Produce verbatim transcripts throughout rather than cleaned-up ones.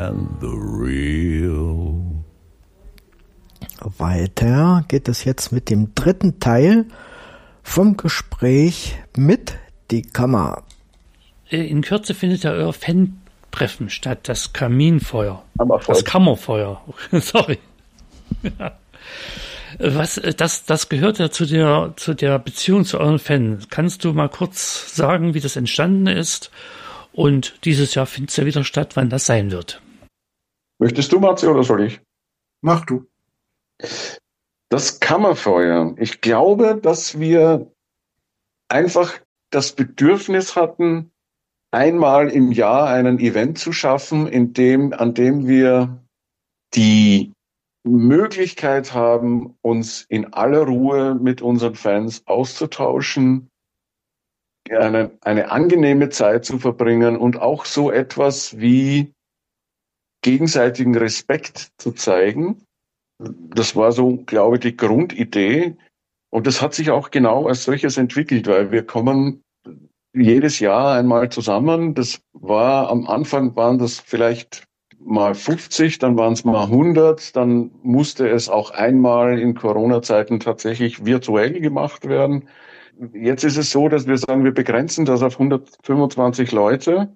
And the real. Weiter geht es jetzt mit dem dritten Teil vom Gespräch mit Die Kammer. In Kürze findet ja euer Fan-Treffen statt, das Kaminfeuer. Kammerfeuer. Das Kammerfeuer. Sorry. Was, das, das gehört ja zu der, zu der Beziehung zu euren Fans. Kannst du mal kurz sagen, wie das entstanden ist? Und dieses Jahr findet es ja wieder statt, wann das sein wird. Möchtest du, Matze, oder soll ich? Mach du. Das Kammerfeuer. Ich glaube, dass wir einfach das Bedürfnis hatten, einmal im Jahr einen Event zu schaffen, in dem, an dem wir die Möglichkeit haben, uns in aller Ruhe mit unseren Fans auszutauschen, eine, eine angenehme Zeit zu verbringen und auch so etwas wie gegenseitigen Respekt zu zeigen. Das war so, glaube ich, die Grundidee. Und das hat sich auch genau als solches entwickelt, weil wir kommen jedes Jahr einmal zusammen. Das war, am Anfang waren das vielleicht mal fünfzig, dann waren es mal hundert, dann musste es auch einmal in Corona-Zeiten tatsächlich virtuell gemacht werden. Jetzt ist es so, dass wir sagen, wir begrenzen das auf hundertfünfundzwanzig Leute,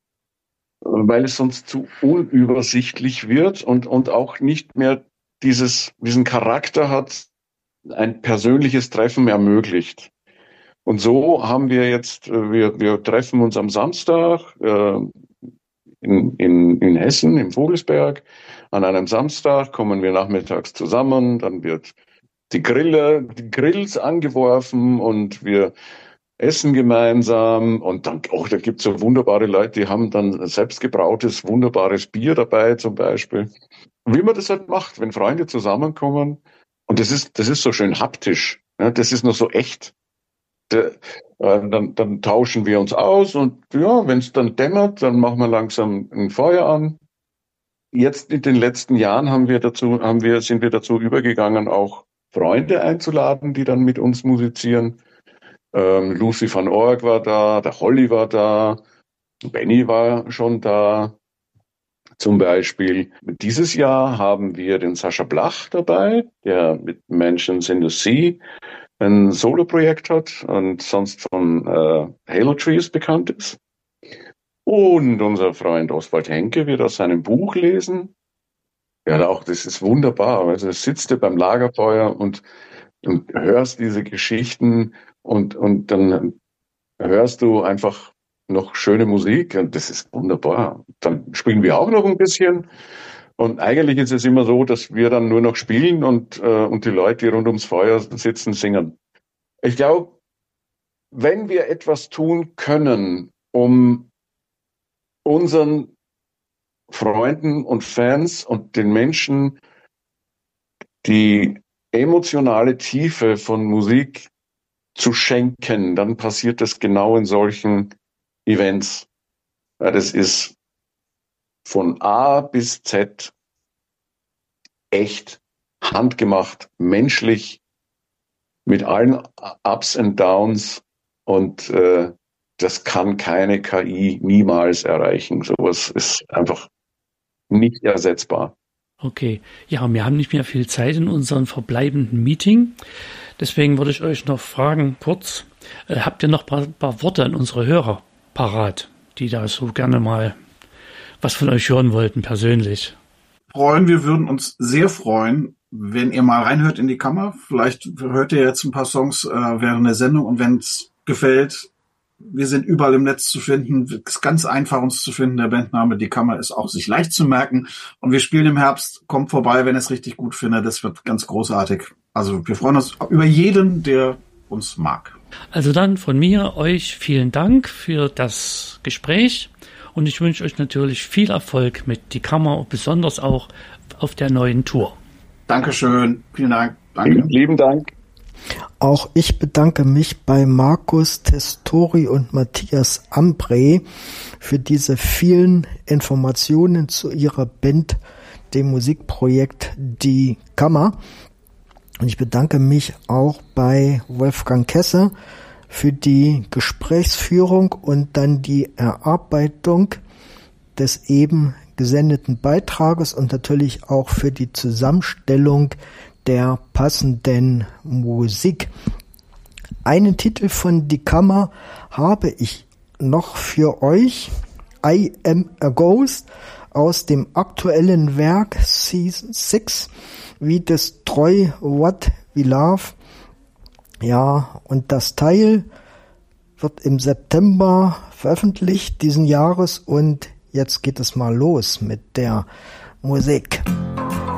weil es sonst zu unübersichtlich wird und, und auch nicht mehr dieses, diesen Charakter hat, ein persönliches Treffen ermöglicht. Und so haben wir jetzt, wir, wir treffen uns am Samstag äh, in, in, in Hessen, im Vogelsberg. An einem Samstag kommen wir nachmittags zusammen, dann wird die Grille, die Grills angeworfen und wir essen gemeinsam und dann, oh, da gibt's so wunderbare Leute, die haben dann selbstgebrautes, wunderbares Bier dabei zum Beispiel. Wie man das halt macht, wenn Freunde zusammenkommen. Und das ist, das ist so schön haptisch. Ja, das ist noch so echt. De, äh, dann, dann tauschen wir uns aus und ja, wenn es dann dämmert, dann machen wir langsam ein Feuer an. Jetzt in den letzten Jahren haben wir dazu, haben wir, sind wir dazu übergegangen, auch Freunde einzuladen, die dann mit uns musizieren. Ähm, Lucy van Org war da, der Holly war da, Benny war schon da. Zum Beispiel dieses Jahr haben wir den Sascha Blach dabei, der mit Mansions in the Sea ein Soloprojekt hat und sonst von äh, Halo Trees bekannt ist. Und unser Freund Oswald Henke wird aus seinem Buch lesen. Ja, auch das ist wunderbar. Also sitzt du beim Lagerfeuer und, und hörst diese Geschichten und, und dann hörst du einfach noch schöne Musik und das ist wunderbar. Dann spielen wir auch noch ein bisschen und eigentlich ist es immer so, dass wir dann nur noch spielen und, äh, und die Leute, die rund ums Feuer sitzen, singen. Ich glaube, wenn wir etwas tun können, um unseren Freunden und Fans und den Menschen die emotionale Tiefe von Musik zu schenken, dann passiert das genau in solchen Events. Ja, das ist von A bis Z echt, handgemacht, menschlich, mit allen Ups und Downs und äh, das kann keine K I niemals erreichen. Sowas ist einfach nicht ersetzbar. Okay, ja, wir haben nicht mehr viel Zeit in unserem verbleibenden Meeting. Deswegen würde ich euch noch fragen, kurz, äh, habt ihr noch ein paar, paar Worte an unsere Hörer parat, die da so gerne mal was von euch hören wollten, persönlich? Freuen, wir würden uns sehr freuen, wenn ihr mal reinhört in die Kammer. Vielleicht hört ihr jetzt ein paar Songs äh, während der Sendung und wenn es gefällt, wir sind überall im Netz zu finden. Es ist ganz einfach, uns zu finden. Der Bandname Die Kammer ist auch sich leicht zu merken. Und wir spielen im Herbst. Kommt vorbei, wenn ihr es richtig gut findet. Das wird ganz großartig. Also wir freuen uns über jeden, der uns mag. Also dann von mir euch vielen Dank für das Gespräch. Und ich wünsche euch natürlich viel Erfolg mit Die Kammer und besonders auch auf der neuen Tour. Dankeschön. Vielen Dank. Danke. Lieben Dank. Auch ich bedanke mich bei Markus Testori und Matthias Ambre für diese vielen Informationen zu ihrer Band, dem Musikprojekt Die Kammer. Und ich bedanke mich auch bei Wolfgang Kesse für die Gesprächsführung und dann die Erarbeitung des eben gesendeten Beitrages und natürlich auch für die Zusammenstellung der passenden Musik. Einen Titel von Die Kammer habe ich noch für euch. I Am a Ghost aus dem aktuellen Werk Season six, We Destroy What We Love. Ja, und das Teil wird im September veröffentlicht diesen Jahres und jetzt geht es mal los mit der Musik.